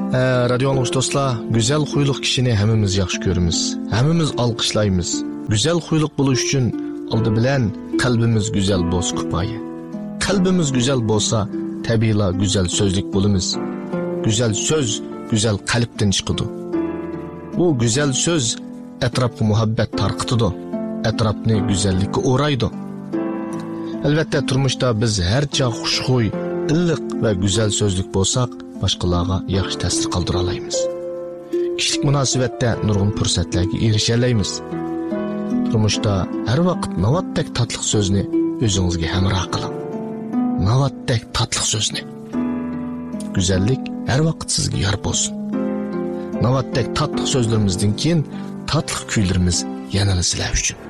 Radio anlıqç dostlar, güzel huyluq kişini hemimiz yaxşı görümüz, hemimiz alqışlayımız. Güzel huyluq buluş üçün aldı bilen kalbimiz güzel boz kupayı. Kalbimiz güzel bolsa, təbiila güzel sözlük bulumuz. Güzel söz, güzel kalpten çıkıdı. Bu güzel söz etrafı muhabbet tarqıtıdı. Etrafını güzellikka o'raydı. Elbette turmuşda biz herça xushxuy, illiq ve güzel sözlük bolsak, başqalarga yaxshi ta'sir qaldira olamiz. Kişilik münasibətdə nurg'un fursatlarga erisha olamiz. Turmuşda her vaqt navatdek tatlıq sözni o'zingizga hamroh qiling. Navatdek tatlıq sözni. Güzellik her vaqt sizga yor bo'lsin. Navatdek tatlıq sözlerimizden keyin tatlıq kuylarimiz yanada sizlar uchun.